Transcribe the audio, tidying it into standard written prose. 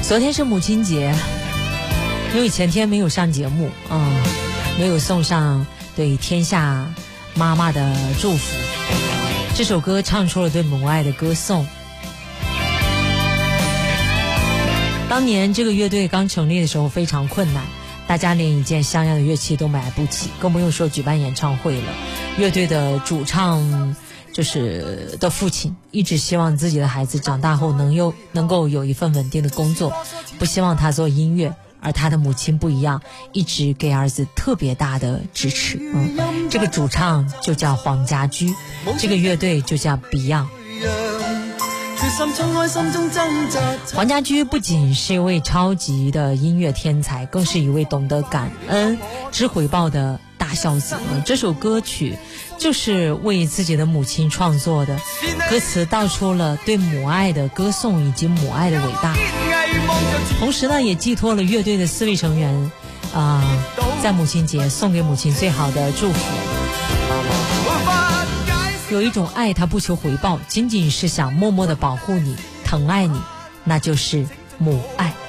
昨天是母亲节，因为前天没有上节目没有送上对天下妈妈的祝福。这首歌唱出了对母爱的歌颂。当年这个乐队刚成立的时候非常困难，大家连一件像样的乐器都买不起，更不用说举办演唱会了。乐队的主唱的父亲一直希望自己的孩子长大后能够有一份稳定的工作，不希望他做音乐。而他的母亲不一样，一直给儿子特别大的支持。这个主唱就叫黄家驹，这个乐队就叫 Beyond。黄家驹不仅是一位超级的音乐天才，更是一位懂得感恩知回报的大孝子。这首歌曲就是为自己的母亲创作的，歌词道出了对母爱的歌颂以及母爱的伟大，同时呢也寄托了乐队的4位成员在母亲节送给母亲最好的祝福。有一种爱，它不求回报，仅仅是想默默地保护你，疼爱你，那就是母爱。